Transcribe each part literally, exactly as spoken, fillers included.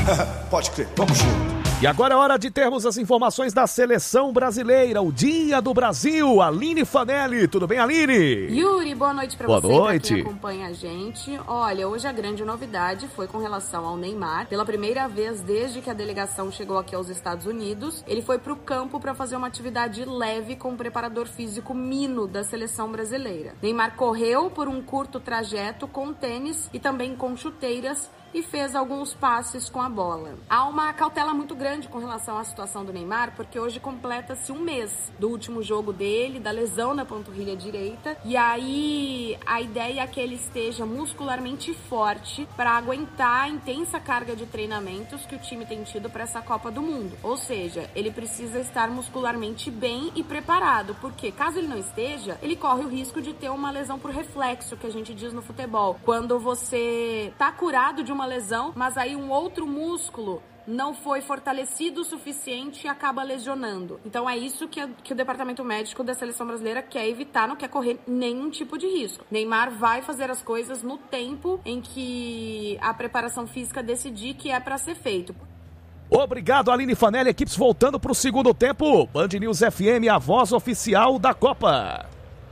Pode crer, vamos junto. E agora é hora de termos as informações da Seleção Brasileira, o Dia do Brasil. Aline Fanelli, tudo bem, Aline? Yuri, boa noite pra boa você noite. e pra quem acompanha a gente. Olha, hoje a grande novidade foi com relação ao Neymar. Pela primeira vez desde que a delegação chegou aqui aos Estados Unidos, ele foi pro campo para fazer uma atividade leve com o preparador físico Mino da Seleção Brasileira. Neymar correu por um curto trajeto com tênis e também com chuteiras e fez alguns passes com a bola. Há uma cautela muito grande com relação à situação do Neymar, porque hoje completa-se um mês do último jogo dele, da lesão na panturrilha direita, e aí a ideia é que ele esteja muscularmente forte para aguentar a intensa carga de treinamentos que o time tem tido para essa Copa do Mundo. Ou seja, ele precisa estar muscularmente bem e preparado, porque caso ele não esteja, ele corre o risco de ter uma lesão por reflexo, que a gente diz no futebol. Quando você tá curado de uma uma lesão, mas aí um outro músculo não foi fortalecido o suficiente e acaba lesionando. Então é isso que, a, que o departamento médico da Seleção Brasileira quer evitar, não quer correr nenhum tipo de risco. Neymar vai fazer as coisas no tempo em que a preparação física decidir que é para ser feito. Obrigado, Aline Fanelli. Equipes voltando para o segundo tempo. Band News F M, a voz oficial da Copa.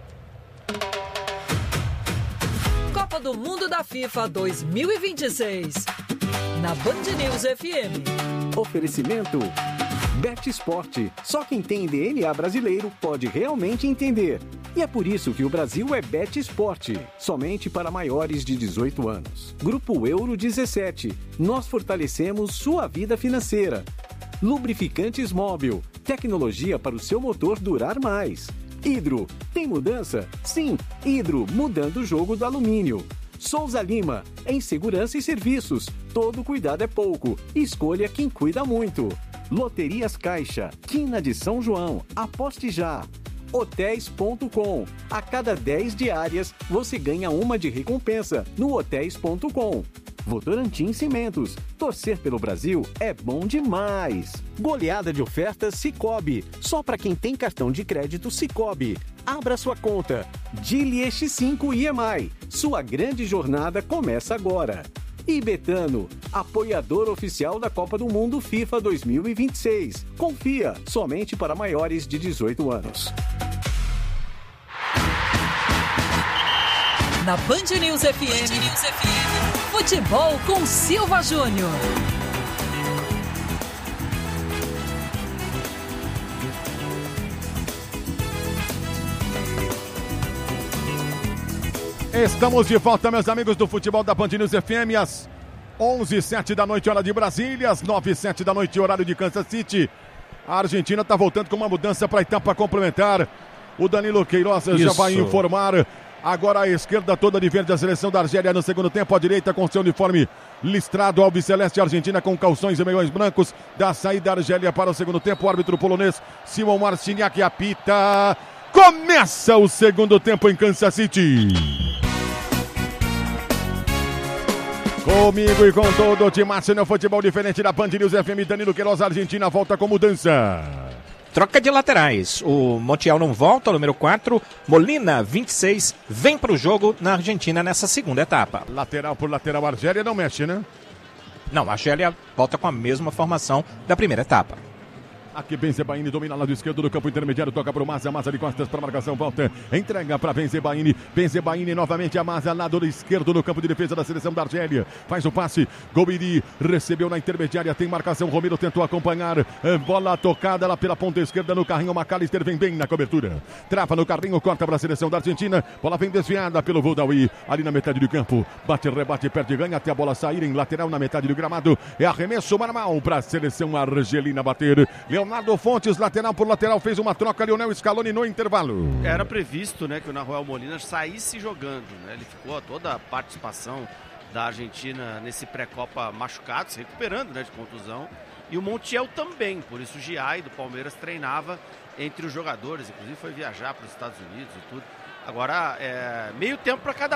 Copa do Mundo da FIFA dois mil e vinte e seis, na Band News F M. Oferecimento Bet Sport. Só quem tem D N A brasileiro pode realmente entender. E é por isso que o Brasil é Bet Sport, somente para maiores de dezoito anos. Grupo Euro dezessete. Nós fortalecemos sua vida financeira. Lubrificantes Móbil. Tecnologia para o seu motor durar mais. Hidro, tem mudança? Sim, Hidro, mudando o jogo do alumínio. Souza Lima, em segurança e serviços, todo cuidado é pouco, escolha quem cuida muito. Loterias Caixa, Quina de São João, aposte já. Hotéis ponto com, a cada dez diárias você ganha uma de recompensa no hotéis ponto com. Votorantim Cimentos. Torcer pelo Brasil é bom demais. Goleada de ofertas Sicoob. Só para quem tem cartão de crédito Sicoob. Abra sua conta. Dili X cinco I M I. Sua grande jornada começa agora. E Betano, apoiador oficial da Copa do Mundo FIFA dois mil e vinte e seis. Confia, somente para maiores de dezoito anos. Na Band News F M, Band News F M. Futebol com Silva Júnior. Estamos de volta, meus amigos do futebol da Band News F M, às onze e sete da noite, hora de Brasília, às nove e sete da noite, horário de Kansas City. A Argentina está voltando com uma mudança para a etapa complementar. O Danilo Queiroz Isso. já vai informar. Agora a esquerda toda de verde, a seleção da Argélia no segundo tempo. A direita com seu uniforme listrado, albiceleste, Argentina com calções e meiões brancos. Da saída da Argélia para o segundo tempo. O árbitro polonês Simon Marciniak apita. Começa o segundo tempo em Kansas City. Comigo e com todo o time no futebol diferente da Band News F M. Danilo Queiroz, Argentina volta com mudança. Troca de laterais, o Montiel não volta, o número quatro, Molina, vinte e seis, vem para o jogo na Argentina nessa segunda etapa. Lateral por lateral, a Argélia não mexe, né? Não, a Argélia volta com a mesma formação da primeira etapa. Aqui Benzebaini domina lado esquerdo do campo intermediário, toca para o Maza, Maza de costas para a marcação, volta, entrega para Benzebaini, Benzebaini novamente a Maza, lado esquerdo no campo de defesa da seleção da Argélia, faz o passe, Gobiri recebeu na intermediária, tem marcação, Romero tentou acompanhar, bola tocada lá pela ponta esquerda no carrinho, McAllister vem bem na cobertura, trava no carrinho, corta para a seleção da Argentina, bola vem desviada pelo Voldawi, ali na metade do campo, bate, rebate, perde, ganha, até a bola sair em lateral na metade do gramado, é arremesso normal para a seleção argelina bater, Leonardo Fontes, lateral por lateral, fez uma troca, Lionel Scaloni no intervalo. Era previsto, né, que o Nahuel Molina saísse jogando, né? Ele ficou toda a participação da Argentina nesse pré-copa machucado, se recuperando, né, de contusão. E o Montiel também, por isso o Giai do Palmeiras treinava entre os jogadores, inclusive foi viajar para os Estados Unidos e tudo. Agora, é, meio tempo para cada